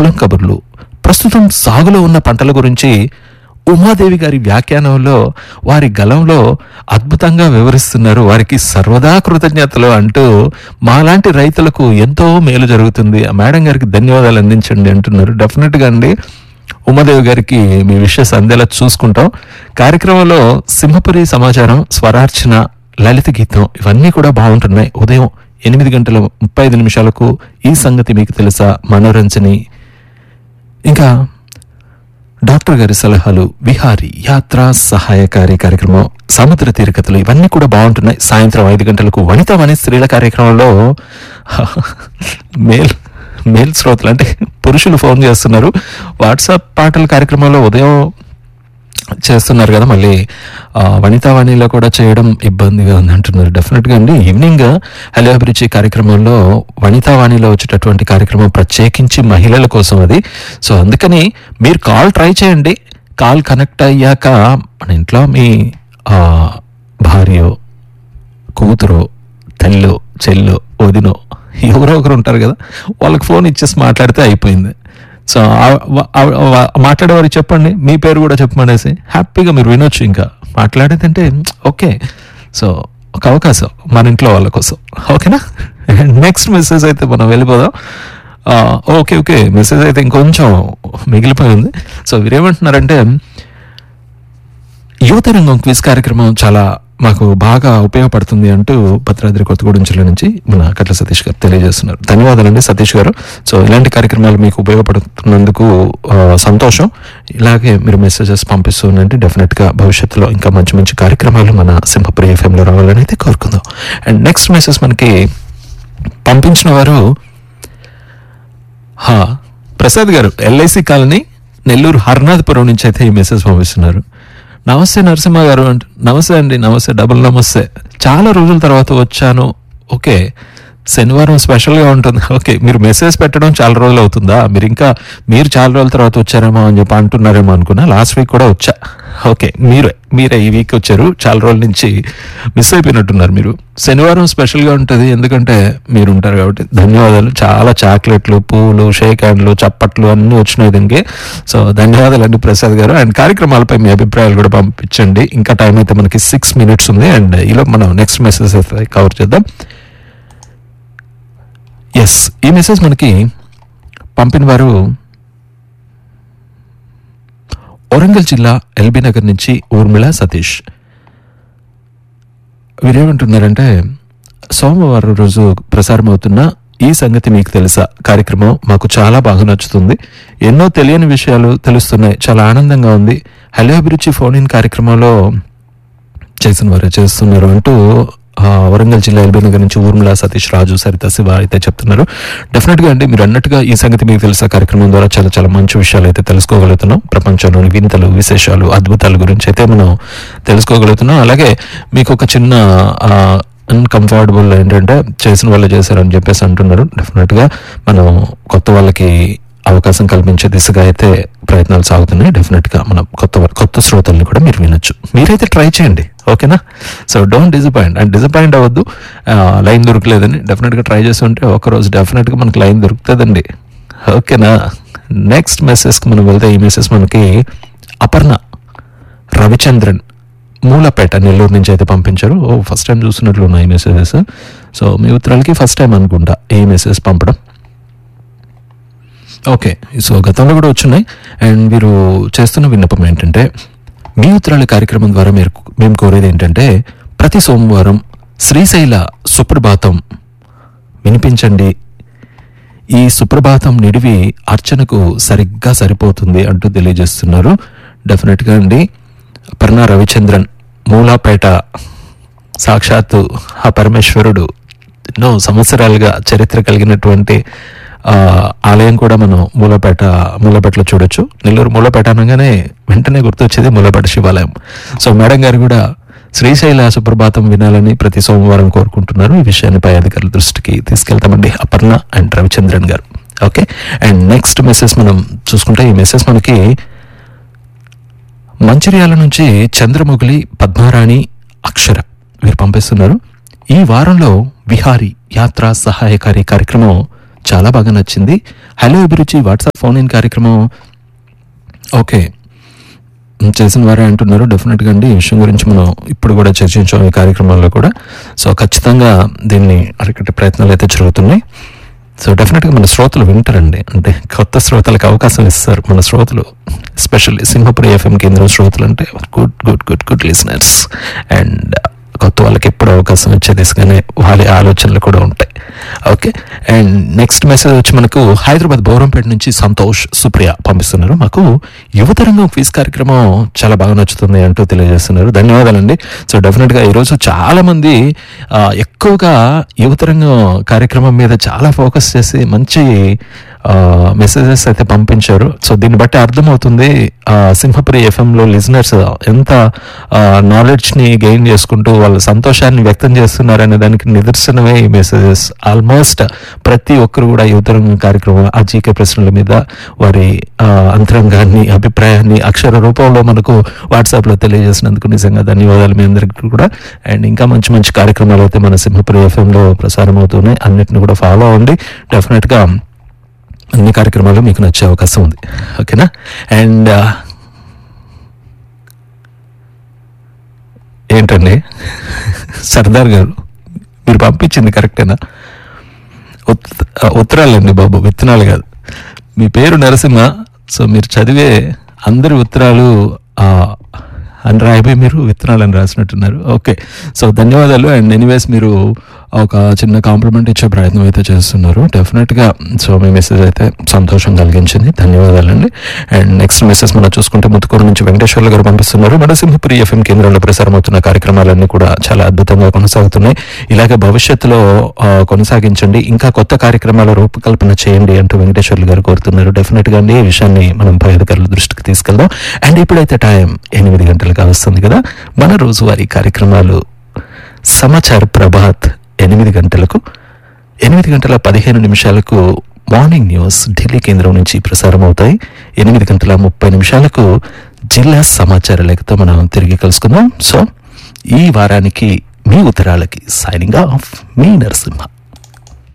పొలం కబుర్లు. ప్రస్తుతం సాగులో ఉన్న పంటల గురించి ఉమాదేవి గారి వ్యాఖ్యానంలో వారి గలంలో అద్భుతంగా వివరిస్తున్నారు. వారికి సర్వదా కృతజ్ఞతలు అంటూ మాలాంటి రైతులకు ఎంతో మేలు జరుగుతుంది. ఆ మేడం గారికి ధన్యవాదాలు అందించండి అంటున్నారు. డెఫినెట్గా అండి, ఉమాదేవి గారికి మీ విషయస్ అందేలా చూసుకుంటాం. కార్యక్రమంలో సింహపురి సమాచారం, స్వరార్చన, లలిత గీతం ఇవన్నీ కూడా బాగుంటున్నాయి. ఉదయం 8:35 ఈ సంగతి మీకు తెలుసా, మనోరంజని, ఇంకా డాక్టర్ గారి సలహాలు, విహారీ యాత్ర సహాయకారి కార్యక్రమం, సముద్ర తీరకథలు ఇవన్నీ కూడా బాగుంటున్నాయి. సాయంత్రం 5 వనితావాణి స్త్రీల కార్యక్రమంలో మేల్ శ్రోతలు అంటే పురుషులు ఫోన్ చేస్తున్నారు. వాట్సాప్ పాటల కార్యక్రమంలో ఉదయం చేస్తున్నారు కదా, మళ్ళీ వనితావాణిలో కూడా చేయడం ఇబ్బందిగా ఉంది అంటున్నారు. డెఫినెట్గా అండి, ఈవినింగ్ హలో అభిరుచి కార్యక్రమంలో వనితావాణిలో వచ్చేటటువంటి కార్యక్రమం ప్రత్యేకించి మహిళల కోసం అది. సో అందుకని మీరు కాల్ ట్రై చేయండి. కాల్ కనెక్ట్ అయ్యాక మన ఇంట్లో మీ భార్యో, కూతురో, తల్లో, చెల్లో, వదినో ఎవరో ఒకరు ఉంటారు కదా, వాళ్ళకి ఫోన్ ఇచ్చేసి మాట్లాడితే అయిపోయింది. సో మాట్లాడేవారు చెప్పండి, మీ పేరు కూడా చెప్పమనేసి హ్యాపీగా మీరు వినొచ్చు. ఇంకా మాట్లాడేదంటే ఓకే. సో ఒక అవకాశం మన ఇంట్లో వాళ్ళ కోసం, ఓకేనా? నెక్స్ట్ మెసేజ్ అయితే మనం వెళ్ళిపోదాం. ఓకే, మెసేజ్ అయితే ఇంకొంచెం మిగిలిపోయి ఉంది. సో వీరేమంటున్నారంటే, యువతరంగం క్విజ్ కార్యక్రమం చాలా మాకు బాగా ఉపయోగపడుతుంది అంటూ భద్రాద్రి కొత్తగూడెం జిల్లా నుంచి మన కట్ల సతీష్ గారు తెలియజేస్తున్నారు. ధన్యవాదాలండి సతీష్ గారు. సో ఇలాంటి కార్యక్రమాలు మీకు ఉపయోగపడుతున్నందుకు సంతోషం. ఇలాగే మీరు మెసేజెస్ పంపిస్తూ ఉండండి. డెఫినెట్గా భవిష్యత్తులో ఇంకా మంచి మంచి కార్యక్రమాలు మన సింహపురి ఎఫ్ఎంలో రావాలని అయితే కోరుకుందాం. అండ్ నెక్స్ట్ మెసేజ్ మనకి పంపించిన వారు ప్రసాద్ గారు, ఎల్ఐసి కాలనీ, నెల్లూరు హర్నాథపురం నుంచి అయితే ఈ మెసేజ్ పంపిస్తున్నారు. నమస్తే నరసింహ గారు అంటే, నమస్తే అండి, నమస్తే, డబుల్ నమస్తే. చాలా రోజుల తర్వాత వచ్చాను. ఓకే, శనివారం స్పెషల్గా ఉంటుంది. ఓకే, మీరు మెసేజ్ పెట్టడం చాలా రోజులు అవుతుందా? మీరు చాలా రోజుల తర్వాత వచ్చారేమో అని చెప్పి అంటున్నారేమో అనుకున్నా. లాస్ట్ వీక్ కూడా వచ్చా. ఓకే, మీరే ఈ వీక్ వచ్చారు. చాలా రోజుల నుంచి మిస్ అయిపోయినట్టున్నారు మీరు. శనివారం స్పెషల్గా ఉంటుంది ఎందుకంటే మీరు ఉంటారు కాబట్టి. ధన్యవాదాలు. చాలా చాక్లెట్లు, పూలు, షేక్ హ్యాండ్లు, చప్పట్లు అన్నీ వచ్చినాయి దీనికి. సో ధన్యవాదాలు అండి ప్రసాద్ గారు. అండ్ కార్యక్రమాలపై మీ అభిప్రాయాలు కూడా పంపించండి. ఇంకా టైం అయితే మనకి 6 minutes ఉంది. అండ్ ఈలో మనం నెక్స్ట్ మెసేజ్ అయితే కవర్ చేద్దాం. ఎస్, ఈ మెసేజ్ మనకి పంపిన వారు వరంగల్ జిల్లా ఎల్బీ నగర్ నుంచి ఊర్మిళ సతీష్. వీరేమంటున్నారంటే, సోమవారం రోజు ప్రసారం అవుతున్న ఈ సంగతి మీకు తెలుసా కార్యక్రమం మాకు చాలా బాగా నచ్చుతుంది. ఎన్నో తెలియని విషయాలు తెలుస్తున్నాయి. చాలా ఆనందంగా ఉంది. హలో అభిరుచి ఫోన్ ఇన్ కార్యక్రమంలో చేసిన వారే చేస్తున్నారు అంటూ వరంగల్ జిల్లా ఎల్బీ నగర్ నుంచి ఊర్మిళ సతీష్, రాజు, సరిత, శివ అయితే చెప్తున్నారు. డెఫినెట్గా అండి, మీరు అన్నట్టుగా ఈ సంగతి మీకు తెలుసా కార్యక్రమం ద్వారా చాలా చాలా మంచి విషయాలు అయితే తెలుసుకోగలుగుతున్నాం. ప్రపంచంలోని వింతలు, విశేషాలు, అద్భుతాల గురించి అయితే మనం తెలుసుకోగలుగుతున్నాం. అలాగే మీకు ఒక చిన్న అన్కంఫర్టబుల్ ఏంటంటే, చేసిన వాళ్ళు చేశారని చెప్పేసి అంటున్నారు. డెఫినెట్గా మనం కొత్త వాళ్ళకి అవకాశం కల్పించే దిశగా అయితే ప్రయత్నాలు సాగుతున్నాయి. డెఫినెట్గా మనం కొత్త శ్రోతల్ని కూడా మీరు వినొచ్చు. మీరైతే ట్రై చేయండి, ఓకేనా? సో డోంట్ డిసప్పాయింట్ అవ్వద్దు. లైన్ దొరకలేదని డెఫినెట్గా ట్రై చేసి ఉంటే ఒకరోజు డెఫినెట్గా మనకి లైన్ దొరుకుతుందండి, ఓకేనా? నెక్స్ట్ మెసేజ్కి మనం వెళ్తే, ఈ మెసేజ్ మనకి అపర్ణ రవిచంద్రన్, మూలపేట, నెల్లూరు నుంచి అయితే పంపించారు. ఫస్ట్ టైం చూస్తున్నట్లు ఉన్నాయి ఈ మెసేజెస్. సో మీ ఉత్తరాలకి ఫస్ట్ టైం అనుకుంటా ఈ మెసేజ్ పంపడం. ఓకే, సో గతంలో కూడా వచ్చున్నాయి. అండ్ మీరు చేస్తున్న విన్నపం ఏంటంటే, మీ ఉత్తరాల కార్యక్రమం ద్వారా మేము కోరేది ఏంటంటే, ప్రతి సోమవారం శ్రీశైల సుప్రభాతం వినిపించండి. ఈ సుప్రభాతం నిడివి అర్చనకు సరిగ్గా సరిపోతుంది అంటూ తెలియజేస్తున్నారు. డెఫినెట్గా అండి, పర్ణ రవిచంద్రన్, మూలాపేట, సాక్షాత్తు ఆ పరమేశ్వరుడు ఎన్నో సంవత్సరాలుగా చరిత్ర కలిగినటువంటి ఆలయం కూడా మనం మూలపేటలో చూడొచ్చు. నెల్లూరు మూలపేట అనగానే వెంటనే గుర్తొచ్చేది మూలపేట శివాలయం. సో మేడం గారు కూడా శ్రీశైల సుప్రభాతం వినాలని ప్రతి సోమవారం కోరుకుంటున్నారు. ఈ విషయాన్ని పై అధికారుల దృష్టికి తీసుకెళ్తామండి, అపర్ణ అండ్ రవిచంద్రన్ గారు. ఓకే, అండ్ నెక్స్ట్ మెసేజ్ మనం చూసుకుంటే, ఈ మెసేజ్ మనకి మంచిర్యాల నుంచి చంద్రముగిలి, పద్మారాణి, అక్షర వీరు పంపిస్తున్నారు. ఈ వారంలో విహారీ యాత్ర సహాయకారి కార్యక్రమం చాలా బాగా నచ్చింది. హలో అభిరుచి వాట్సాప్ ఫోన్ ఇన్ కార్యక్రమం ఓకే చేసిన వారే అంటున్నారు. డెఫినెట్గా అండి ఈ విషయం గురించి మనం ఇప్పుడు కూడా చర్చించాం ఈ కార్యక్రమాల్లో కూడా. సో ఖచ్చితంగా దీన్ని అరికట్టే ప్రయత్నాలు అయితే జరుగుతున్నాయి. సో డెఫినెట్గా మన శ్రోతలు వింటారండి, అంటే కొత్త శ్రోతలకు అవకాశం ఇస్తారు మన శ్రోతలు, ఎస్పెషల్లీ సింహపురి ఎఫ్ఎం కేంద్రం శ్రోతలు అంటే good good good good listeners. And కొత్త వాళ్ళకి ఎప్పుడు అవకాశం వచ్చే దిశగానే వాళ్ళ ఆలోచనలు కూడా ఉంటాయి. ఓకే, అండ్ నెక్స్ట్ మెసేజ్ వచ్చి మనకు హైదరాబాద్ బౌరంపేట నుంచి సంతోష్ సుప్రియ పంపిస్తున్నారు. మాకు యువతరంగం క్విజ్ కార్యక్రమం చాలా బాగా నచ్చుతుంది అంటూ తెలియజేస్తున్నారు. ధన్యవాదాలండి. సో డెఫినెట్గా ఈరోజు చాలా మంది ఎక్కువగా యువతరంగం కార్యక్రమం మీద చాలా ఫోకస్ చేసి మంచి మెసేజెస్ అయితే పంపించారు. సో దీన్ని బట్టి అర్థమవుతుంది సింహపురి ఎఫ్ఎంలో లిజనర్స్ ఎంత నాలెడ్జ్ని గెయిన్ చేసుకుంటూ వాళ్ళ సంతోషాన్ని వ్యక్తం చేస్తున్నారు అనే దానికి నిదర్శనమే ఈ మెసేజెస్. ఆల్మోస్ట్ ప్రతి ఒక్కరు కూడా యువతరంగం కార్యక్రమం ఆ జీకే ప్రశ్నల మీద వారి అంతరంగాన్ని అభిప్రాయాన్ని అక్షర రూపంలో మనకు వాట్సాప్లో తెలియజేసినందుకు నిజంగా ధన్యవాదాలు మీ అందరికీ కూడా. అండ్ ఇంకా మంచి మంచి కార్యక్రమాలు అయితే మన సింహపురి ఎఫ్ఎంలో ప్రసారం అవుతున్నాయి, అన్నిటిని కూడా ఫాలో అవ్వండి. డెఫినెట్గా అన్ని కార్యక్రమాలు మీకు నచ్చే అవకాశం ఉంది. ఓకేనా? అండ్ ఏంటండి సర్దార్ గారు మీరు పంపించింది కరెక్టేనా? ఉత్తరాలండి బాబు, విత్తనాలు కాదు. మీ పేరు నరసింహ, సో మీరు చదివే అందరి ఉత్తరాలు అని రాయబోయి మీరు విత్తనాలు అని రాసినట్టున్నారు. ఓకే, సో ధన్యవాదాలు. అండ్ ఎనీవేస్ మీరు ఒక చిన్న కాంప్లిమెంట్ ఇచ్చే ప్రయత్నం అయితే చేస్తున్నారు డెఫినెట్గా. సో మీ మెసేజ్ అయితే సంతోషం కలిగించింది, ధన్యవాదాలండి. అండ్ నెక్స్ట్ మెసేజ్ మనం చూసుకుంటే ముత్తుకూరు నుంచి వెంకటేశ్వర్లు గారు పంపిస్తున్నారు. మన సింహపురి ఎఫ్ఎం కేంద్రంలో ప్రసారం అవుతున్న కార్యక్రమాలన్నీ కూడా చాలా అద్భుతంగా కొనసాగుతున్నాయి. ఇలాగే భవిష్యత్తులో కొనసాగించండి, ఇంకా కొత్త కార్యక్రమాల రూపకల్పన చేయండి అంటూ వెంకటేశ్వర్లు గారు కోరుతున్నారు. డెఫినెట్గా అండి ఈ విషయాన్ని మనం పై అధికారుల దృష్టికి తీసుకెళ్దాం. అండ్ ఇప్పుడైతే టైం 8 గంటలుగా వస్తుంది కదా. మన రోజువారీ కార్యక్రమాలు సమాచార ప్రభాత్ 8 గంటలకు 8:15 మార్నింగ్ న్యూస్ ఢిల్లీ కేంద్రం నుంచి ప్రసారం అవుతాయి. 8:30 జిల్లా సమాచార లేఖతో మనం తిరిగి కలుసుకుందాం. సో ఈ వారానికి మీ ఉత్తరాలకి సైనింగ్ ఆఫ్ మీ నరసింహ.